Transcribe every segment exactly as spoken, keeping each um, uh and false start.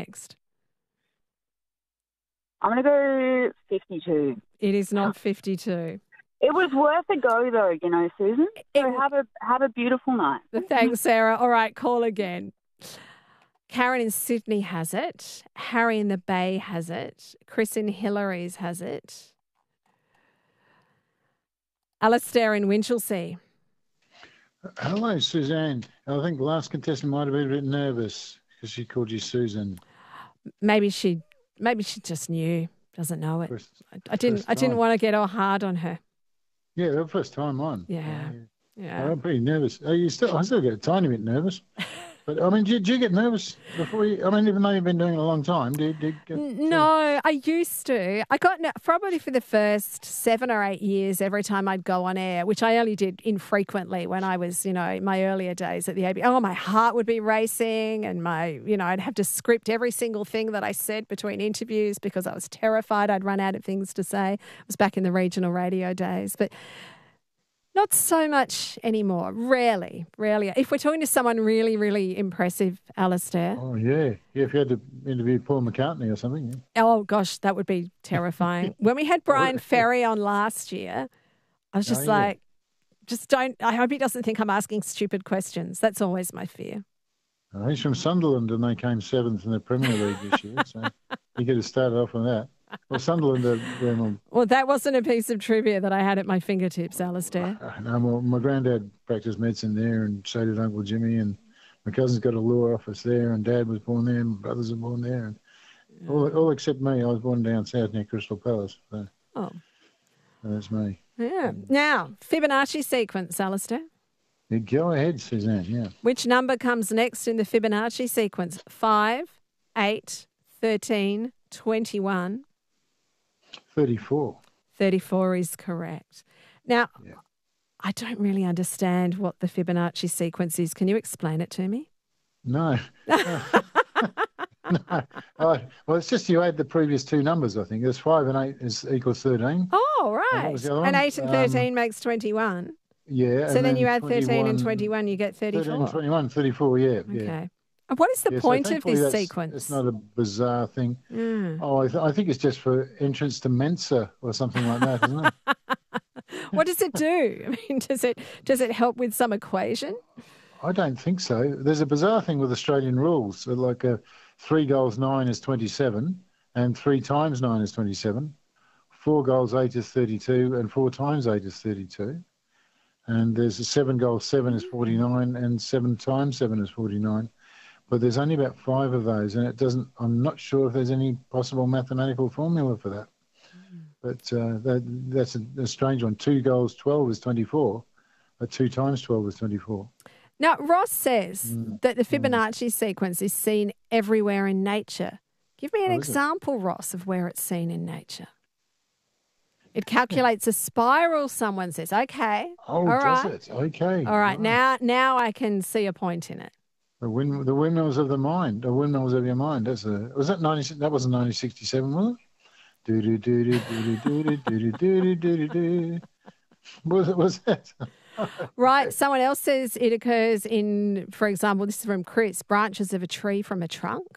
next? I'm going to go fifty-two. It is not fifty-two. It was worth a go, though, you know, Susan. So It- have a have a beautiful night. Thanks, Sarah. All right, call again. Karen in Sydney has it. Harry in the Bay has it. Chris in Hillary's has it. Alistair in Winchelsea. Hello, Suzanne. I think the last contestant might have been a bit nervous because she called you Susan. Maybe she, maybe she just knew, doesn't know it. First, I, I didn't. I didn't time. want to get all hard on her. Yeah, the first time on. Yeah, yeah. I'm pretty nervous. Are you still? I still get a tiny bit nervous. But I mean, do you, do you get nervous before you? I mean, even though you've been doing it a long time, do you? Do you get, No, I used to. I got probably for the first seven or eight years every time I'd go on air, which I only did infrequently when I was, you know, in my earlier days at the A B C. Oh, my heart would be racing, and my, you know, I'd have to script every single thing that I said between interviews because I was terrified I'd run out of things to say. It was back in the regional radio days, but. Not so much anymore. Rarely, rarely. If we're talking to someone really, really impressive, Alistair. Oh, yeah. Yeah, if you had to interview Paul McCartney or something. Yeah. Oh, gosh, that would be terrifying. When we had Brian Ferry on last year, I was just Oh, yeah. like, just don't, I hope he doesn't think I'm asking stupid questions. That's always my fear. Oh, he's from Sunderland and they came seventh in the Premier League this year, so you could have started off on that. Well, Sunderland are doing all... Well, that wasn't a piece of trivia that I had at my fingertips, Alistair. Uh, no, well, my granddad practiced medicine there, and so did Uncle Jimmy, and my cousin's got a law office there, and Dad was born there, and my brothers were born there, and Yeah. all, all except me. I was born down south near Crystal Palace, so, Oh, so that's me. yeah. Now, Fibonacci sequence, Alistair. Yeah, go ahead, Suzanne. Yeah, Which number comes next in the Fibonacci sequence? five, eight, thirteen, twenty-one. thirty-four. thirty-four is correct. Now, Yeah. I don't really understand what the Fibonacci sequence is. Can you explain it to me? No. no. no. Oh, well, it's just you add the previous two numbers. I think there's five and eight is equals thirteen. Oh, And what right. was the other And one? eight and Um, thirteen makes twenty-one. Yeah. So and then you add thirteen and twenty-one, twenty-one, you get thirteen thirty-four. and twenty-one, thirty-four, yeah. yeah. Okay. And what is the Yeah, so point of thankfully this that's- sequence? It's not a bizarre thing. Mm. Oh, I, th- I think it's just for entrance to Mensa or something like that, isn't it? What does it do? I mean, does it does it help with some equation? I don't think so. There's a bizarre thing with Australian rules. So like a three goals nine is twenty-seven, and three times nine is twenty-seven. Four goals eight is thirty-two, and four times eight is thirty-two. And there's a seven goals seven is forty-nine, and seven times seven is forty-nine. But there's only about five of those, and it doesn't. I'm not sure if there's any possible mathematical formula for that. But uh, that, that's a, a strange one. Two goals twelve is twenty-four, but two times twelve is twenty-four. Now, Ross says Mm. that the Fibonacci sequence is seen everywhere in nature. Give me an Oh, is it? example, Ross, of where it's seen in nature. It calculates a spiral, someone says. Okay. Oh, All does right. it? Okay. All right. Now now I can see a point in it. The, wind, the windmills of the mind, the windmills of your mind. That's a, was that ninety? That wasn't nineteen sixty-seven, was it? Do do do do do do do do do do do do. Was it? Was that? Right. Someone else says it occurs in, for example, this is from Chris, branches of a tree from a trunk.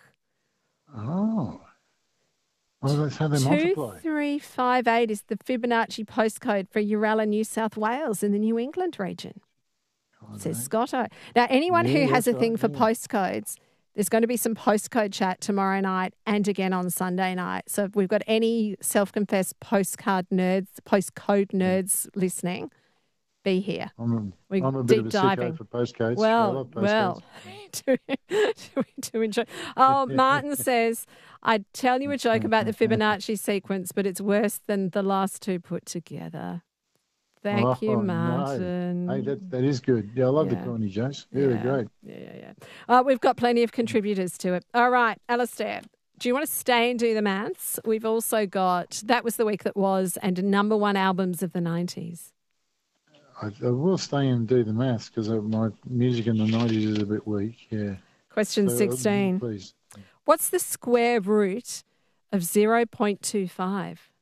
Oh. Well, that's how they Two multiply. three five eight is the Fibonacci postcode for Uralla, New South Wales in the New England region. Oh, Says no. Scotto. Now, anyone Yeah, who has a that's thing right, for yeah. postcodes, there's going to be some postcode chat tomorrow night and again on Sunday night. So if we've got any self-confessed postcard nerds, postcode nerds listening, be here. I'm a, We're I'm a bit deep of a diving. sicko for postcodes. I Well, love postcodes. well, to, to, to enjoy. Oh, Martin says, I'd tell you a joke about the Fibonacci sequence, but it's worse than the last two put together. Thank Oh, you, no. Martin. Hey, that, that is good. Yeah, I love Yeah. the corny jokes. Really yeah. great. Yeah, yeah, yeah. Uh, we've got plenty of contributors to it. All right, Alistair, do you want to stay and do the maths? We've also got, that was the week that was, and number one albums of the nineties. I, I will stay and do the maths because my music in the nineties is a bit weak. Yeah. Question So, uh, sixteen. Please. What's the square root of zero point two five?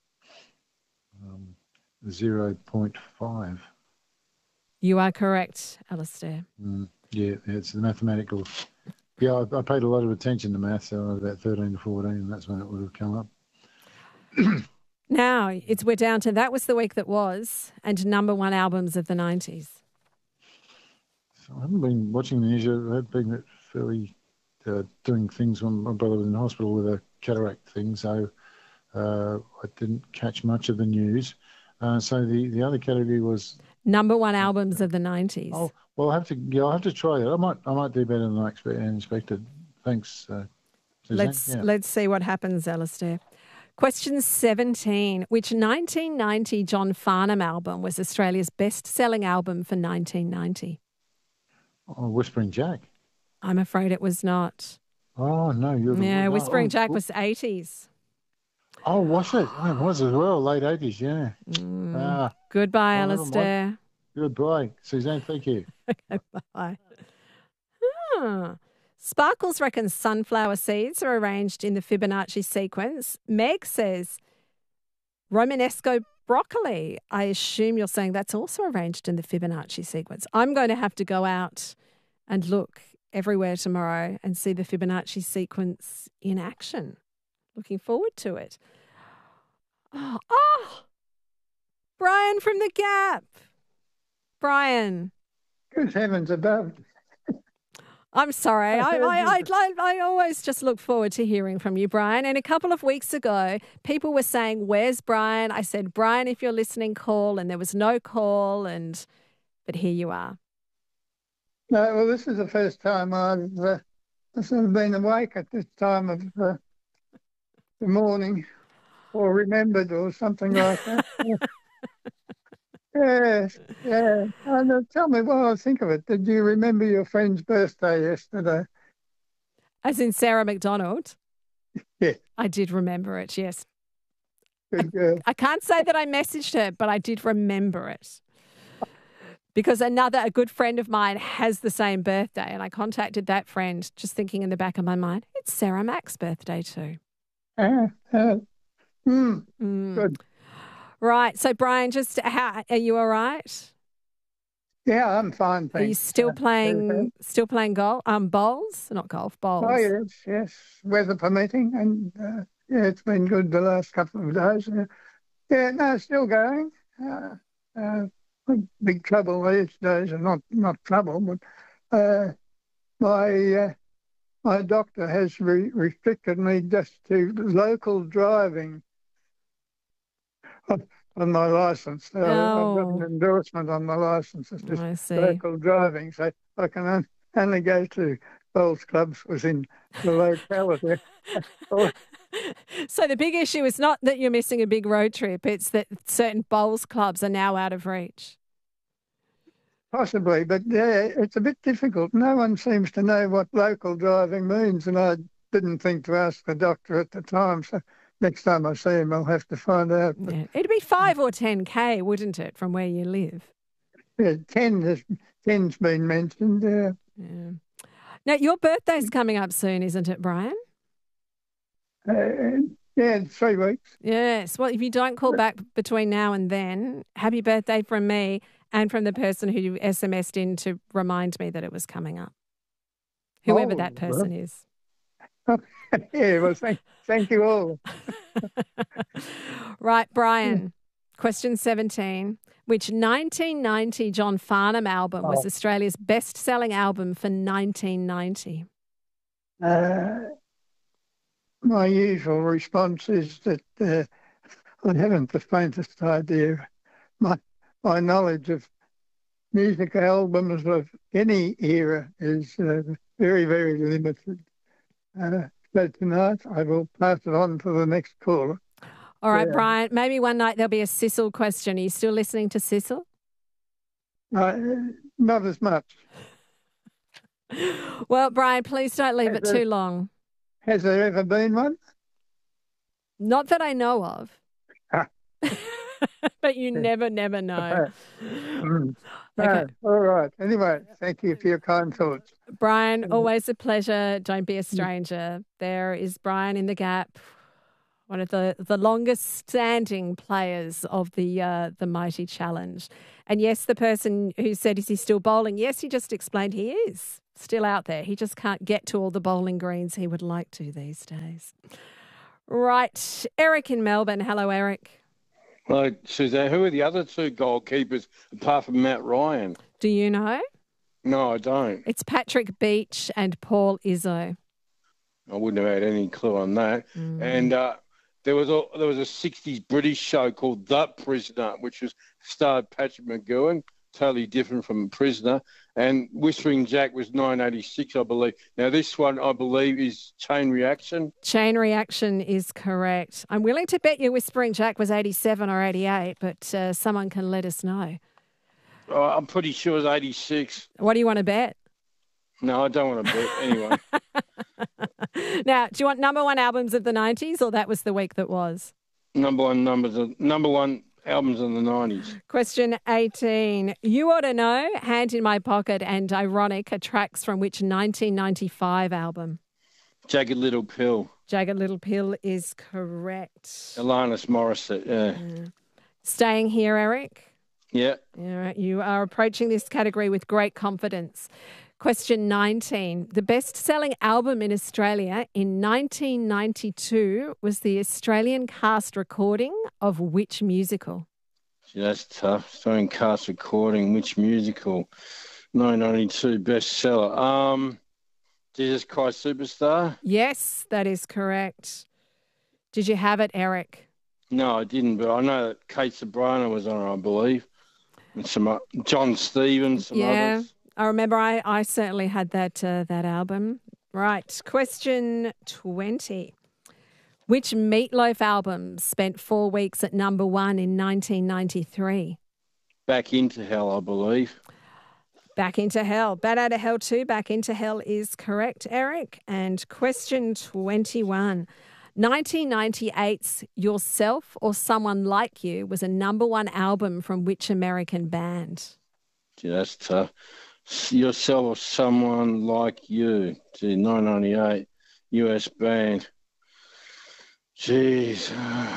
Um, zero point five. You are correct, Alistair. Mm, yeah, it's the mathematical Yeah, I, I paid a lot of attention to maths, so I was about thirteen to fourteen, and that's when it would have come up. Now, it's we're down to that was the week that was, and number one albums of the nineties. So I haven't been watching the news. I've been fairly uh, doing things when my brother was in hospital with a cataract thing, so uh, I didn't catch much of the news. Uh, so the, the other category was number one albums of the nineties. Oh, well, I'll have to. Yeah, I'll have to try that. I might. I might do better than I expect, expected. Thanks, uh, Suzanne. Let's yeah. let's see what happens, Alistair. Question seventeen. Which nineteen ninety John Farnham album was Australia's best-selling album for nineteen ninety? Oh, Whispering Jack. I'm afraid it was not. Oh no, you're the Yeah, no, Whispering oh, Jack was eighties. Oh, was it? Oh, it was as well, late eighties. Yeah. Mm. Ah, Goodbye, oh, never Alistair. mind. Goodbye, Suzanne. Thank you. Okay, bye. Ah. Sparkles reckons sunflower seeds are arranged in the Fibonacci sequence. Meg says Romanesco broccoli. I assume you're saying that's also arranged in the Fibonacci sequence. I'm going to have to go out and look everywhere tomorrow and see the Fibonacci sequence in action. Looking forward to it. Oh, oh Brian from the Gap. Brian. Good heavens above. I'm sorry. I, I, I, I, I always just look forward to hearing from you, Brian. And a couple of weeks ago, people were saying, where's Brian? I said, Brian, if you're listening, call. And there was no call. And But here you are. No, well, this is the first time I've uh, sort of been awake at this time of uh, the morning or remembered or something like that. Yes, yeah. And uh, tell me what I think of it. Did you remember your friend's birthday yesterday? As in Sarah McDonald? Yeah. I did remember it, yes. Good girl. I can't say that I messaged her, but I did remember it. Because another, a good friend of mine has the same birthday, and I contacted that friend just thinking in the back of my mind, it's Sarah Mack's birthday too. Uh, uh, mm, Mm. Good. Right. So, Brian, just how are you all right? Yeah, I'm fine, thanks. Are you still Uh, playing still playing golf? Um, bowls? Not golf, bowls. Oh, yes, yes. Weather permitting. And, uh, yeah, it's been good the last couple of days. Uh, yeah, no, still going. Uh, uh, big trouble these days, and not, not trouble, but uh, my uh, my doctor has re- restricted me just to local driving on, on my licence. So Oh. I've got an endorsement on my licence. It's just I see. local driving, so I can on- only go to bowls clubs within the locality. Or- So the big issue is not that you're missing a big road trip, it's that certain bowls clubs are now out of reach. Possibly, but yeah, it's a bit difficult. No one seems to know what local driving means, and I didn't think to ask the doctor at the time. So next time I see him, I'll have to find out. But, Yeah. It'd be five or ten K, wouldn't it, from where you live? yeah, ten has ten's been mentioned. Uh, Yeah. Now, your birthday's coming up soon, isn't it, Brian? uh, yeah, in three weeks. Yes. Well, if you don't call back between now and then, happy birthday from me and from the person who S M S'd in to remind me that it was coming up. Whoever Oh, that person is. Yeah, well, thank, thank you all. Right, Brian. Question seventeen. Which nineteen ninety John Farnham album was Oh. Australia's best-selling album for nineteen ninety? Uh, my usual response is that uh, I haven't the faintest idea. My my knowledge of music albums of any era is uh, very, very limited. Uh, so tonight I will pass it on to the next caller. All right, Yeah. Brian, maybe one night there'll be a Sissel question. Are you still listening to Sissel? Uh, not as much. Well, Brian, please don't leave it Has too there- long. Has there ever been one? Not that I know of. Ah. But you never, never know. Mm. Okay. No, all right. Anyway, thank you for your kind thoughts. Brian, always a pleasure. Don't be a stranger. There is Brian in the Gap, one of the, the longest standing players of the uh, the Mighty Challenge. And yes, the person who said, is he still bowling? Yes, he just explained he is. still out there. He just can't get to all the bowling greens he would like to these days. Right. Eric in Melbourne. Hello, Eric. Hello, Suzanne. Who are the other two goalkeepers apart from Matt Ryan? Do you know? No, I don't. It's Patrick Beach and Paul Izzo. I wouldn't have had any clue on that. Mm. And uh, there was a there was a sixties British show called The Prisoner, which was starred Patrick McGowan, totally different from Prisoner. And Whispering Jack was nine eighty-six, I believe. Now, this one, I believe, is Chain Reaction. Chain Reaction is correct. I'm willing to bet you Whispering Jack was eighty-seven or eighty-eight, but uh, someone can let us know. Oh, I'm pretty sure it's eighty-six. What do you want to bet? No, I don't want to bet. Anyway. Now, do you want number one albums of the nineties, or that was the week that was? Number one numbers, of, number one albums in the nineties. Question eighteen. You Ought to Know, Hand in My Pocket and Ironic are tracks from which nineteen ninety-five album? Jagged Little Pill. Jagged Little Pill is correct. Alanis Morissette, yeah. yeah. Staying here, Eric. Yeah. All right. You are approaching this category with great confidence. Question nineteen. The best-selling album in Australia in nineteen ninety-two was the Australian cast recording of which musical? Gee, that's tough. Australian cast recording, which musical? nineteen ninety-two bestseller. Um, Jesus Christ Superstar? Yes, that is correct. Did you have it, Eric? No, I didn't, but I know that Kate Sobrano was on it, I believe. And some uh, John Stevens, some yeah. others. I remember I, I certainly had that uh, that album. Right. Question twenty. Which Meatloaf album spent four weeks at number one in nineteen ninety-three? Back Into Hell, I believe. Back Into Hell. Bat Out of Hell two, Back Into Hell is correct, Eric. And question twenty-one. nineteen ninety-eight's Yourself or Someone Like You was a number one album from which American band? Gee, that's tough. Yourself or Someone Like You. Gee, nineteen ninety-eight, U S band. Jeez.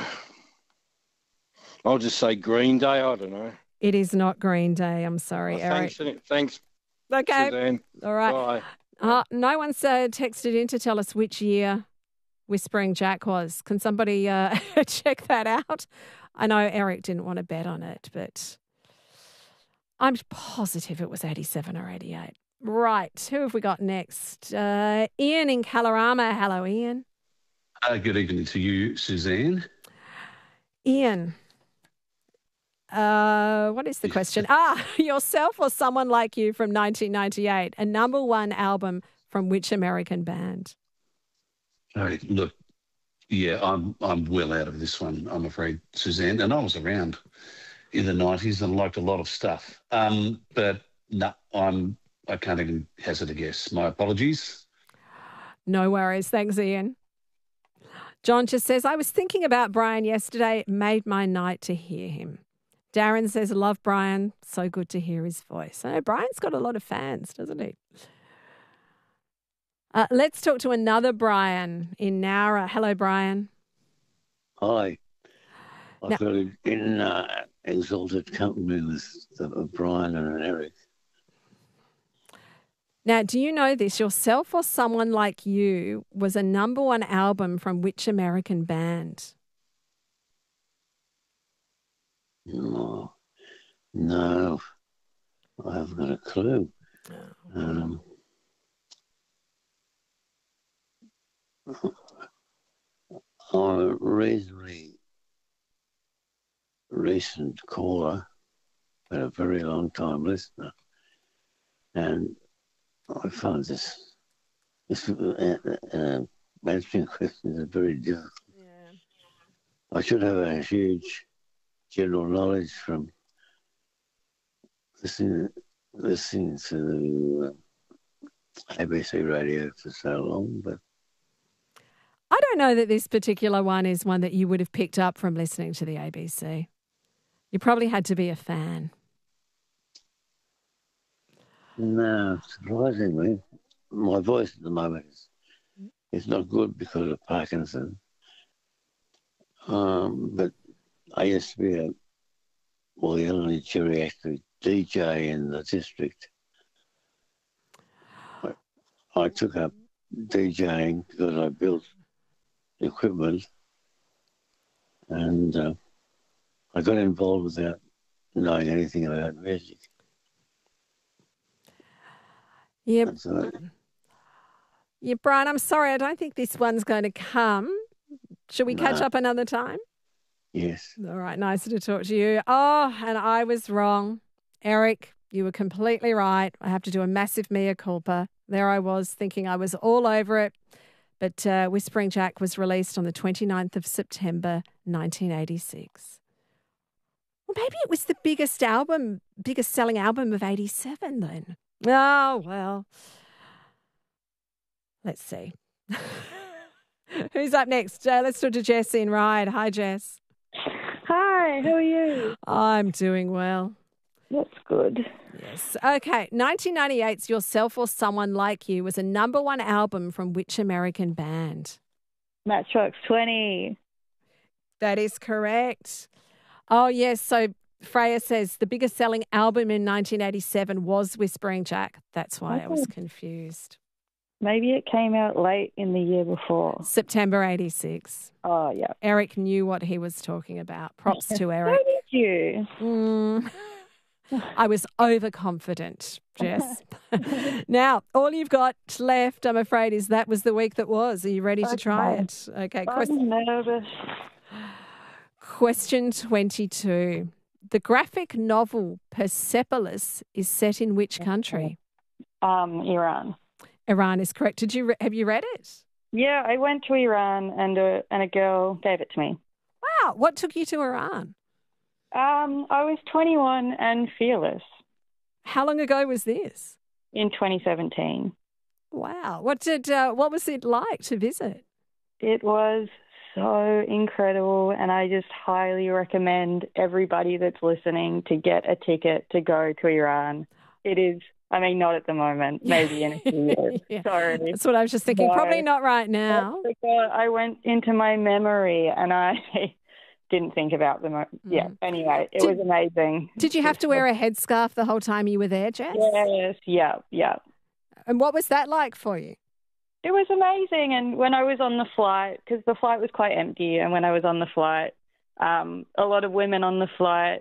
I'll just say Green Day. I don't know. It is not Green Day. I'm sorry, Oh, Eric. thanks, thanks, Okay. Suzanne. All right. Bye. Uh, no one's uh, texted in to tell us which year Whispering Jack was. Can somebody uh, check that out? I know Eric didn't want to bet on it, but I'm positive it was eighty-seven or eighty-eight. Right. Who have we got next? Uh, Ian in Kalorama. Hello, Ian. Uh, good evening to you, Suzanne. Ian. Uh, what is the question? ah, Yourself or Someone Like You from nineteen ninety-eight, a number one album from which American band? Oh, look, yeah, I'm I'm well out of this one, I'm afraid, Suzanne. And I was around in the nineties and liked a lot of stuff. Um, but no, I'm I can't even hazard a guess. My apologies. No worries. Thanks, Ian. John just says, I was thinking about Brian yesterday. It made my night to hear him. Darren says, love Brian. So good to hear his voice. I know Brian's got a lot of fans, doesn't he? Uh, let's talk to another Brian in Nowra. Hello, Brian. Hi. I've Now- got in uh, exalted company with uh, Brian and Eric. Now, do you know this? Yourself or Someone Like You was a number one album from which American band? No, no, I haven't got a clue. Um, I'm a reasonably recent caller, but a very long time listener, and I find this this uh, uh, answering questions are very difficult. Yeah. I should have a huge general knowledge from listening listening to uh, A B C radio for so long, but I don't know that this particular one is one that you would have picked up from listening to the A B C. You probably had to be a fan. no, surprisingly, my voice at the moment is, is not good because of Parkinson. Um, but I used to be a, well, the only geriatric D J in the district. I took up DJing because I built equipment, and uh, I got involved without knowing anything about music. Yep. And so, Yeah, Brian, I'm sorry. I don't think this one's going to come. Should we catch No. up another time? yes. All right, nice to talk to you. Oh, and I was wrong. Eric, you were completely right. I have to do a massive mea culpa. There I was thinking I was all over it. But uh, Whispering Jack was released on the twenty-ninth of September, nineteen eighty-six. Well, maybe it was the biggest album, biggest selling album of eighty-seven then. Oh, well. Let's see. Who's up next? Uh, let's talk to Jess in Ryde. Hi, Jess. Hi, how are you? I'm doing well. That's good. Yes. Okay. nineteen ninety-eight's Yourself or Someone Like You was a number one album from which American band? Matchbox twenty. That is correct. Oh, yes. So Freya says the biggest selling album in nineteen eighty-seven was Whispering Jack. That's why I was confused. Maybe it came out late in the year before. September eighty-six. Oh, yeah. Eric knew what he was talking about. Props to So Eric. did you? Mm. I was overconfident, Jess. Now, all you've got left, I'm afraid, is That Was the Week That Was. Are you ready to try it? Okay. quest- I'm nervous. Question twenty-two. The graphic novel Persepolis is set in which country? Um, Iran. Iran is correct. Did you re- have you read it? Yeah, I went to Iran and a, and a girl gave it to me. Wow. What took you to Iran? Um, I was twenty-one and fearless How long ago was this? in twenty seventeen. Wow. What did uh, what was it like to visit? It was so incredible, and I just highly recommend everybody that's listening to get a ticket to go to Iran. It is, I mean, not at the moment, maybe in a few years. Yeah. Sorry. That's what I was just thinking. No. Probably not right now. That's because I went into my memory and I didn't think about them. Yeah, anyway, it Did- was amazing. Did you have to wear a headscarf the whole time you were there, Jess? Yes, yeah, yeah. And what was that like for you? It was amazing. And when I was on the flight, because the flight was quite empty, and when I was on the flight, um, a lot of women on the flight,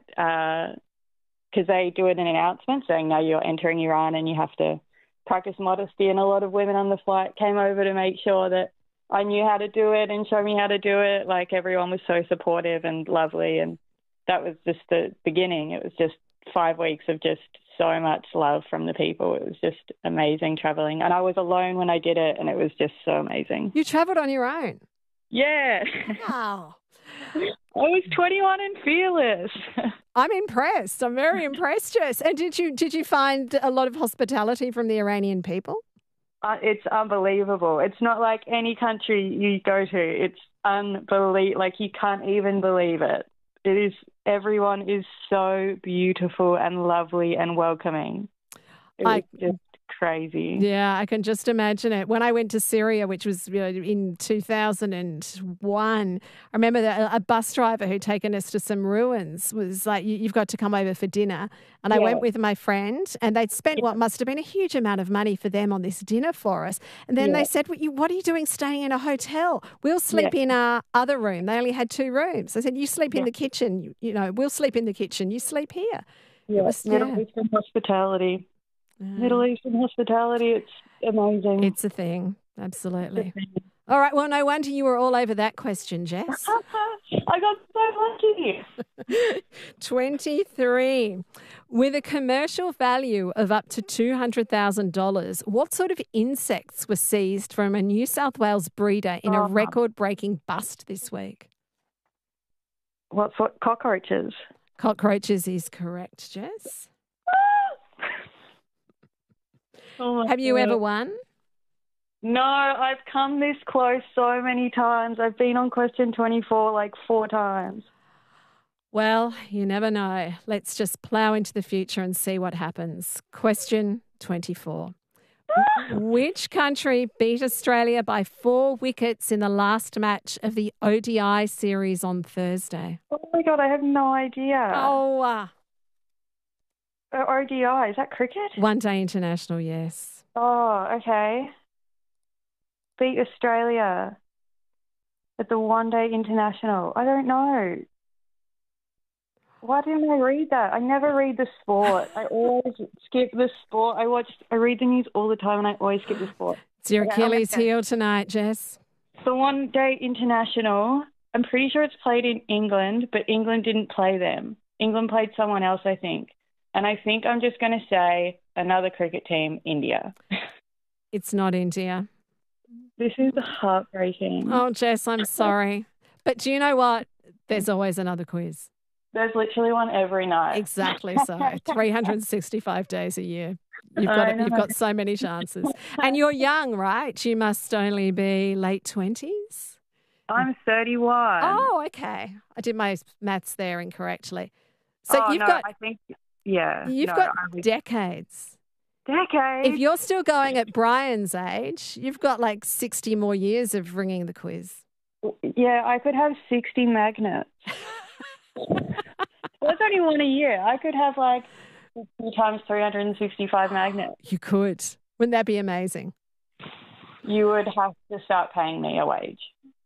because they do it in an announcement saying, no, you're entering Iran and you have to practice modesty. And a lot of women on the flight came over to make sure that I knew how to do it and show me how to do it. Like, everyone was so supportive and lovely. And that was just the beginning. It was just five weeks of just so much love from the people. It was just amazing traveling. And I was alone when I did it, and it was just so amazing. You travelled on your own? Yeah. Wow. I was twenty-one and fearless. I'm impressed. I'm very impressed, Jess. And did you did you find a lot of hospitality from the Iranian people? Uh, it's unbelievable. It's not like any country you go to. It's unbelievable. Like, you can't even believe it. It is, everyone is so beautiful and lovely and welcoming. It was I- just crazy. Yeah, I can just imagine it. When I went to Syria, which was, you know, in two thousand one, I remember that a bus driver who'd taken us to some ruins was like, "You- you've got to come over for dinner." And I Yeah. went with my friend, and they'd spent what must have been a huge amount of money for them on this dinner for us. And then Yeah. they said, "What you- what are you doing staying in a hotel? We'll sleep in our other room." They only had two rooms. I said, "You sleep in Yeah. the kitchen. You, you know, we'll sleep in the kitchen. You sleep here." Yeah. was- Middle yeah. Eastern hospitality. Yeah. Middle Eastern hospitality, it's amazing. It's a thing. Absolutely. All right. Well, no wonder you were all over that question, Jess. I got so lucky. twenty-three. With a commercial value of up to two hundred thousand dollars, what sort of insects were seized from a New South Wales breeder in a Oh. record-breaking bust this week? What for? Cockroaches. Cockroaches is correct, Jess. Oh my Have you God. ever won? No, I've come this close so many times. I've been on question twenty-four like four times. Well, you never know. Let's just plough into the future and see what happens. Question twenty-four. Which country beat Australia by four wickets in the last match of the O D I series on Thursday? Oh my God, I have no idea. Oh, uh, Uh, O D I, is that cricket? one day international, yes. Oh, okay. beat Australia at the One Day International? I don't know. Why didn't I read that? I never read the sport. I always skip the sport. I watch, I read the news all the time, and I always skip the sport. It's your Okay, Achilles okay. heel tonight, Jess. The One Day International, I'm pretty sure it's played in England, but England didn't play them. England played someone else, I think. And I think I'm just going to say another cricket team, India. It's not India. This is heartbreaking. Oh, Jess, I'm sorry. But do you know what? There's always another quiz. There's literally one every night. Exactly so. three hundred sixty-five days a year. You've I got know. you've got so many chances. And you're young, right? You must only be late twenties. I'm thirty-one. Oh, okay. I did my maths there incorrectly. So oh, you've no, got I think, yeah. you've no, got I was- decades. decades. If you're still going at Brian's age, you've got like sixty more years of ringing the quiz. Yeah, I could have sixty magnets. That's only one a year. I could have like fifty times three hundred sixty-five magnets. You could. Wouldn't that be amazing? You would have to start paying me a wage.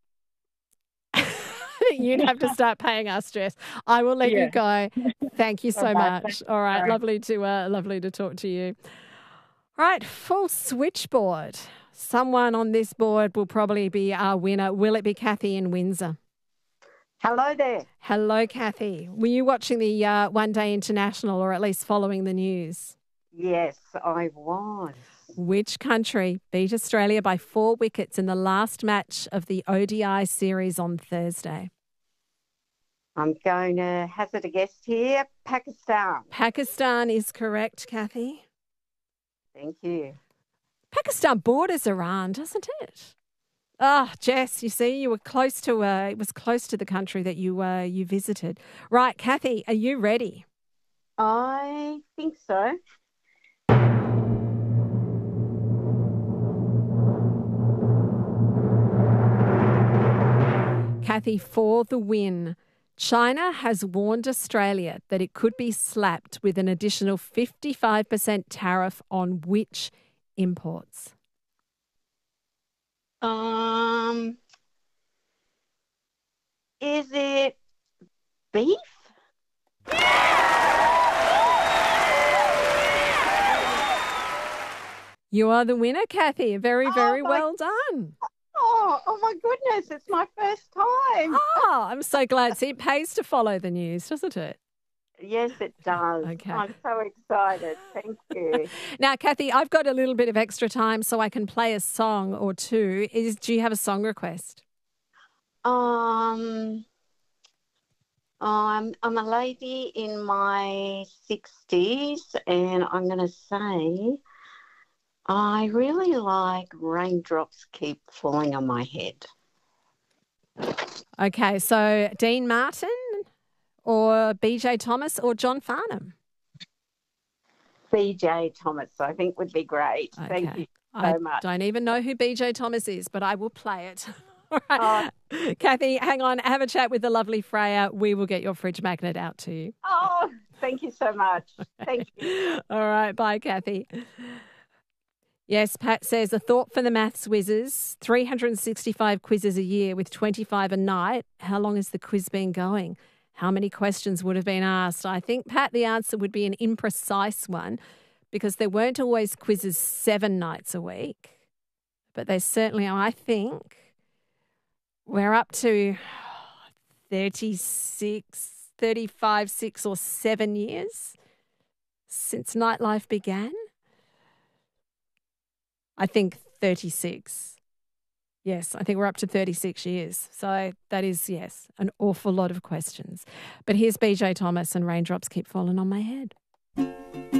You'd have to start paying us, Jess. I will let Yeah. you go. Thank you so Okay. much. All right, All right. lovely to uh, lovely to talk to you. All right, full switchboard. Someone on this board will probably be our winner. Will it be Kathy in Windsor? Hello there. Hello, Kathy. Were you watching the uh, One Day International, or at least following the news? Yes, I was. Which country beat Australia by four wickets in the last match of the O D I series on Thursday? I'm going to hazard a guess here. Pakistan. Pakistan is correct, Kathy. Thank you. Pakistan borders Iran, doesn't it? Ah, Jess, you see, you were close to. Uh, it was close to the country that you uh, you visited. Right, Kathy, are you ready? I think so. Kathy, for the win. China has warned Australia that it could be slapped with an additional fifty-five percent tariff on which imports? Um, is it beef? You are the winner, Kathy. Very, very Oh, my- well done. Oh, oh my goodness, it's my first time. Oh, I'm so glad. See, it pays to follow the news, doesn't it? Yes, it does. Okay. I'm so excited. Thank you. Now, Kathy, I've got a little bit of extra time so I can play a song or two. Is do you have a song request? Um, I'm I'm a lady in my sixties, and I'm going to say I really like Raindrops Keep Falling on My Head. Okay, so Dean Martin or B J Thomas or John Farnham? B J Thomas, I think, would be great. Thank Okay. you so I much. don't even know who B J Thomas is, but I will play it. All right. Kathy, hang on. Have a chat with the lovely Freya. We will get your fridge magnet out to you. Oh, thank you so much. Thank you. All right. Bye, Kathy. Yes, Pat says, a thought for the maths whizzes, three hundred sixty-five quizzes a year with twenty-five a night. How long has the quiz been going? How many questions would have been asked? I think, Pat, the answer would be an imprecise one because there weren't always quizzes seven nights a week. But they certainly are. I think we're up to thirty-six, thirty-five, six or seven years since nightlife began. I think thirty-six. Yes, I think we're up to thirty-six years. So that is, yes, an awful lot of questions. But here's B J Thomas and Raindrops Keep Falling on My Head.